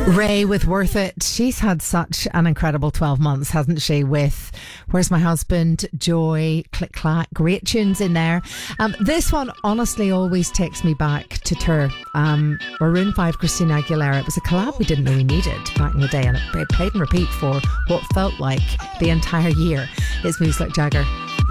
Ray with Worth It. She's had such an incredible 12 months, hasn't she? With Where's My Husband, Joy, Click Clack, great tunes in there. This one honestly always takes me back to Tour. Maroon 5, Christina Aguilera. It was a collab we didn't know we needed back in the day, and it played and repeat for what felt like the entire year. It's Music Like Jagger.